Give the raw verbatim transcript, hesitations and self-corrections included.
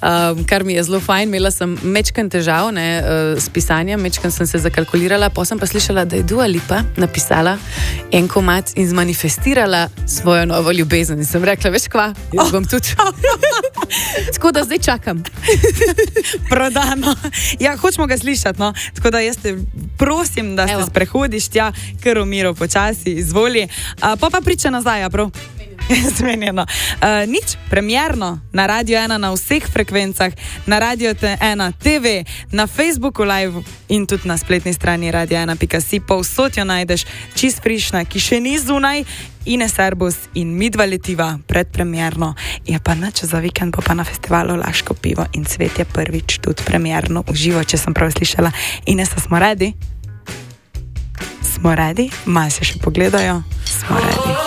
um, kar mi je zelo fajn. Imela sem mečken težav ne, uh, s pisanjem, mečken sem se zakalkulirala, pa sem pa slišala, da je Dua Lipa napisala en komad in zmanifestirala svojo novo ljubezen. In sem rekla, veš kva, jaz bom tudi. Tako da zdaj čakam. Prodano. Ja, hočemo ga slišati, no. Tako da jaz te prosim, da se Evo. sprehodiš tja, kar v miru počasi, izvoli. Uh, pa pa priča nazaj, a prav? Zmenjeno. Uh, nič, premierno na Radio ena na vseh frekvencah, na Radio ena T V, na Facebooku live in tudi na spletni strani radio ena pika si. Povsod jo najdeš, čist frišna, ki še ni zunaj. Ines Erbus in midva letiva predpremierno. Je pa nič za vikend, bo pa na festivalu Laško pivo in Cvet je prvič tudi premierno uživo, če sem prav slišala. Inesa, smo redi? Smo redi? Malo se še pogledajo. Smo redi.